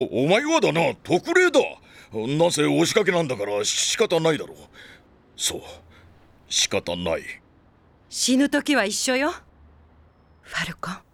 お前はだな、特例だ。なぜ押しかけなんだから仕方ないだろう。そう、仕方ない。 死ぬ時は一緒よ、ファルコン。